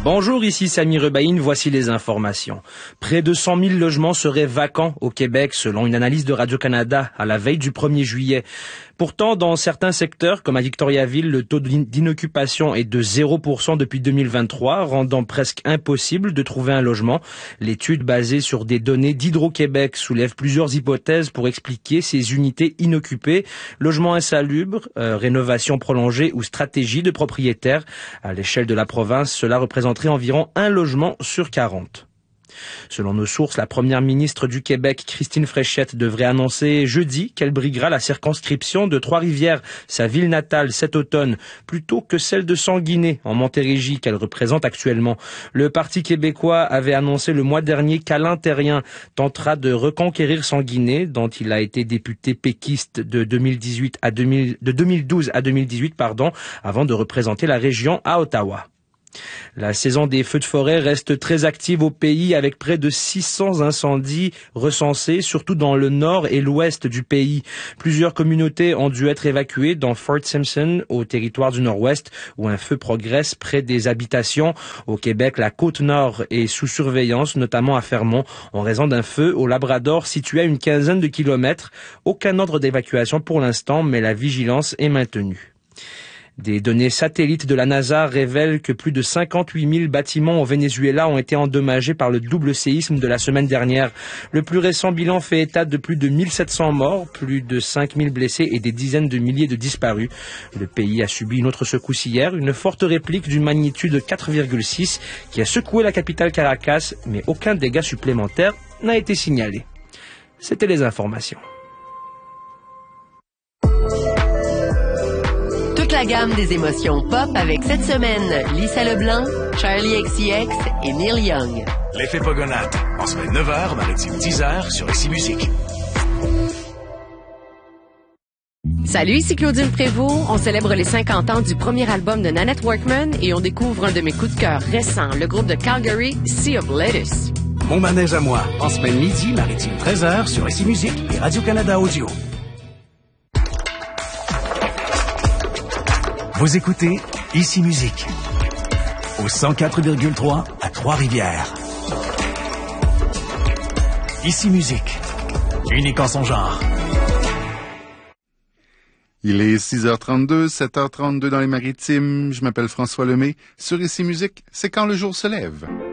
Bonjour, ici Samy Rebaïne, voici les informations. Près de 100 000 logements seraient vacants au Québec, selon une analyse de Radio-Canada à la veille du 1er juillet. Pourtant, dans certains secteurs, comme à Victoriaville, le taux d'inoccupation est de 0% depuis 2023, rendant presque impossible de trouver un logement. L'étude basée sur des données d'Hydro-Québec soulève plusieurs hypothèses pour expliquer ces unités inoccupées. Logements insalubres, rénovation prolongée ou stratégie de propriétaires. À l'échelle de la province, cela représenterait environ un logement sur 40. Selon nos sources, la première ministre du Québec, Christine Fréchette, devrait annoncer jeudi qu'elle briguera la circonscription de Trois-Rivières, sa ville natale, cet automne, plutôt que celle de Sanguinet, en Montérégie, qu'elle représente actuellement. Le Parti québécois avait annoncé le mois dernier qu'Alain Terrien tentera de reconquérir Sanguinet, dont il a été député péquiste de 2012 à 2018, avant de représenter la région à Ottawa. La saison des feux de forêt reste très active au pays avec près de 600 incendies recensés, surtout dans le nord et l'ouest du pays. Plusieurs communautés ont dû être évacuées dans Fort Simpson, au territoire du nord-ouest, où un feu progresse près des habitations. Au Québec, la côte nord est sous surveillance, notamment à Fermont, en raison d'un feu au Labrador situé à une quinzaine de kilomètres. Aucun ordre d'évacuation pour l'instant, mais la vigilance est maintenue. Des données satellites de la NASA révèlent que plus de 58 000 bâtiments au Venezuela ont été endommagés par le double séisme de la semaine dernière. Le plus récent bilan fait état de plus de 1700 morts, plus de 5 000 blessés et des dizaines de milliers de disparus. Le pays a subi une autre secousse hier, une forte réplique d'une magnitude 4,6 qui a secoué la capitale Caracas, mais aucun dégât supplémentaire n'a été signalé. C'était les informations. Toute la gamme des émotions pop avec cette semaine Lisa Leblanc, Charlie XCX et Neil Young. L'effet Pogonate, en semaine 9h, maritime 10h sur Ici Musique. Salut, ici Claudine Prévost. On célèbre les 50 ans du premier album de Nanette Workman et on découvre un de mes coups de cœur récents, le groupe de Calgary, Sea of Lettuce. Mon manège à moi, en semaine midi, maritime 13h sur Ici Musique et Radio-Canada Audio. Vous écoutez Ici Musique au 104,3 à Trois-Rivières. Ici Musique, unique en son genre. Il est 6h32, 7h32 dans les Maritimes. Je m'appelle François Lemay. Sur Ici Musique, c'est quand le jour se lève.